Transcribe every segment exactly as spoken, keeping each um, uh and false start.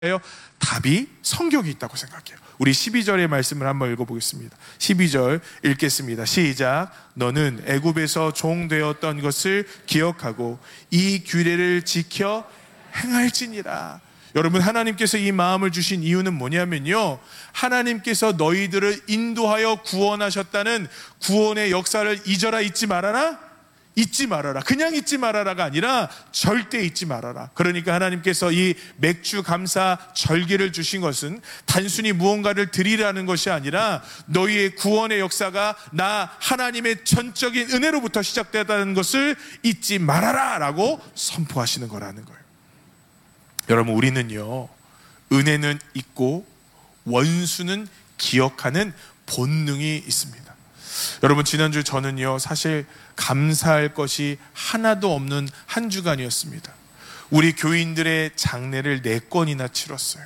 답이 성경에 있다고 생각해요. 우리 십이 절의 말씀을 한번 읽어보겠습니다. 십이 절 읽겠습니다. 시작. 너는 애굽에서 종 되었던 것을 기억하고 이 규례를 지켜 행할지니라. 여러분, 하나님께서 이 마음을 주신 이유는 뭐냐면요, 하나님께서 너희들을 인도하여 구원하셨다는 구원의 역사를 잊어라, 잊지 말아라? 잊지 말아라. 그냥 잊지 말아라가 아니라 절대 잊지 말아라. 그러니까 하나님께서 이 맥주 감사 절기를 주신 것은 단순히 무언가를 드리라는 것이 아니라 너희의 구원의 역사가 나 하나님의 전적인 은혜로부터 시작되었다는 것을 잊지 말아라 라고 선포하시는 거라는 거예요. 여러분, 우리는요, 은혜는 있고 원수는 기억하는 본능이 있습니다. 여러분, 지난주 저는요, 사실 감사할 것이 하나도 없는 한 주간이었습니다. 우리 교인들의 장례를 네 건이나 치렀어요.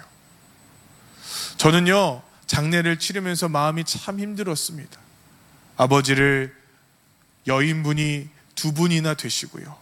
저는요, 장례를 치르면서 마음이 참 힘들었습니다. 아버지를 여인분이 두 분이나 되시고요,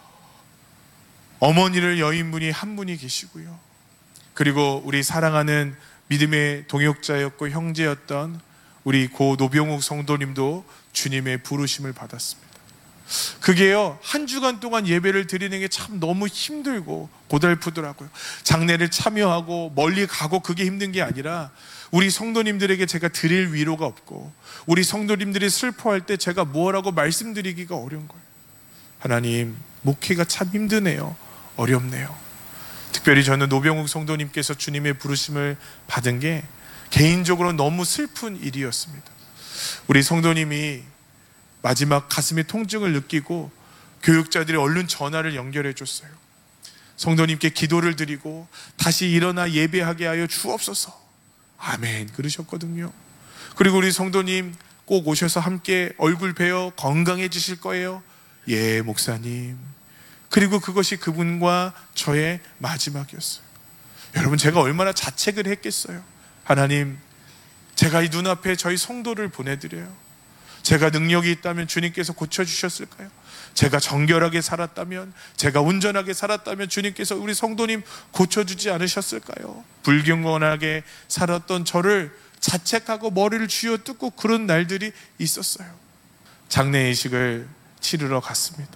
어머니를 여인분이 한 분이 계시고요, 그리고 우리 사랑하는 믿음의 동역자였고 형제였던 우리 고 노병욱 성도님도 주님의 부르심을 받았습니다. 그게요, 한 주간 동안 예배를 드리는 게 참 너무 힘들고 고달프더라고요. 장례를 참여하고 멀리 가고 그게 힘든 게 아니라 우리 성도님들에게 제가 드릴 위로가 없고 우리 성도님들이 슬퍼할 때 제가 뭐라고 말씀드리기가 어려운 거예요. 하나님, 목회가 참 힘드네요. 어렵네요. 특별히 저는 노병욱 성도님께서 주님의 부르심을 받은 게 개인적으로 너무 슬픈 일이었습니다. 우리 성도님이 마지막 가슴의 통증을 느끼고 교육자들이 얼른 전화를 연결해 줬어요. 성도님께 기도를 드리고 다시 일어나 예배하게 하여 주옵소서. 아멘 그러셨거든요. 그리고 우리 성도님 꼭 오셔서 함께 얼굴 뵈어 건강해지실 거예요. 예, 목사님. 그리고 그것이 그분과 저의 마지막이었어요. 여러분, 제가 얼마나 자책을 했겠어요. 하나님, 제가 이 눈앞에 저희 성도를 보내드려요. 제가 능력이 있다면 주님께서 고쳐주셨을까요? 제가 정결하게 살았다면, 제가 온전하게 살았다면 주님께서 우리 성도님 고쳐주지 않으셨을까요? 불경건하게 살았던 저를 자책하고 머리를 쥐어뜯고 그런 날들이 있었어요. 장례 예식을 치르러 갔습니다.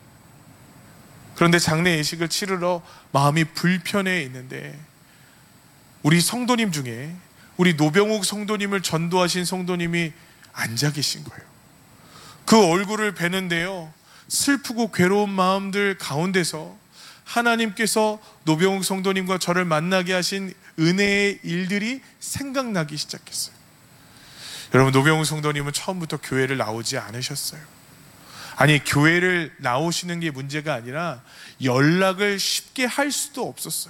그런데 장례 예식을 치르러 마음이 불편해 있는데 우리 성도님 중에 우리 노병욱 성도님을 전도하신 성도님이 앉아 계신 거예요. 그 얼굴을 뵈는데요, 슬프고 괴로운 마음들 가운데서 하나님께서 노병욱 성도님과 저를 만나게 하신 은혜의 일들이 생각나기 시작했어요. 여러분, 노병욱 성도님은 처음부터 교회를 나오지 않으셨어요. 아니, 교회를 나오시는 게 문제가 아니라 연락을 쉽게 할 수도 없었어요.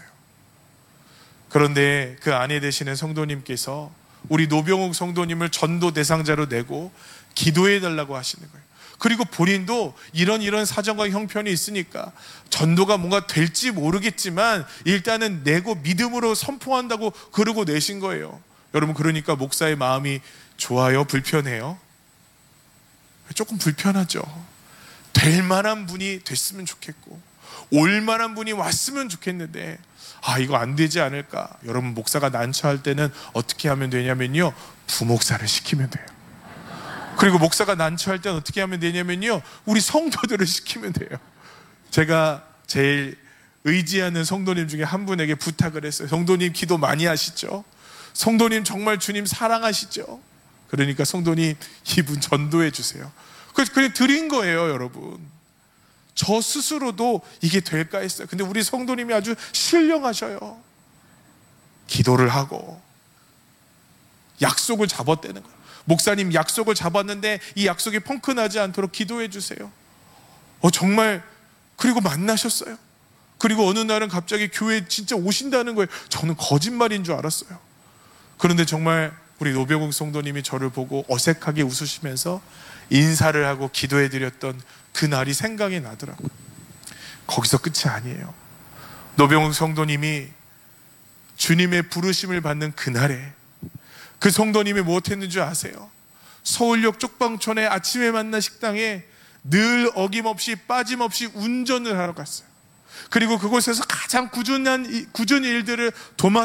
그런데 그 아내 되시는 성도님께서 우리 노병욱 성도님을 전도 대상자로 내고 기도해 달라고 하시는 거예요. 그리고 본인도 이런 이런 사정과 형편이 있으니까 전도가 뭔가 될지 모르겠지만 일단은 내고 믿음으로 선포한다고 그러고 내신 거예요. 여러분, 그러니까 목사의 마음이 좋아요? 불편해요? 조금 불편하죠. 될 만한 분이 됐으면 좋겠고 올 만한 분이 왔으면 좋겠는데 아, 이거 안 되지 않을까? 여러분, 목사가 난처할 때는 어떻게 하면 되냐면요, 부목사를 시키면 돼요. 그리고 목사가 난처할 때는 어떻게 하면 되냐면요, 우리 성도들을 시키면 돼요. 제가 제일 의지하는 성도님 중에 한 분에게 부탁을 했어요. 성도님 기도 많이 하시죠? 성도님 정말 주님 사랑하시죠? 그러니까 성도님 이분 전도해 주세요. 그래서 그냥 드린 거예요. 여러분, 저 스스로도 이게 될까 했어요. 근데 우리 성도님이 아주 신령하셔요. 기도를 하고 약속을 잡았다는 거예요. 목사님, 약속을 잡았는데 이 약속이 펑크나지 않도록 기도해 주세요. 어, 정말. 그리고 만나셨어요. 그리고 어느 날은 갑자기 교회에 진짜 오신다는 거예요. 저는 거짓말인 줄 알았어요. 그런데 정말 우리 노병욱 성도님이 저를 보고 어색하게 웃으시면서 인사를 하고 기도해 드렸던 그 날이 생각이 나더라고요. 거기서 끝이 아니에요. 노병욱 성도님이 주님의 부르심을 받는 그날에 그 성도님이 무엇했는 줄 아세요? 서울역 쪽방촌의 아침에 만난 식당에 늘 어김없이 빠짐없이 운전을 하러 갔어요. 그리고 그곳에서 가장 꾸준한 이- 꾸준 일들을 도맡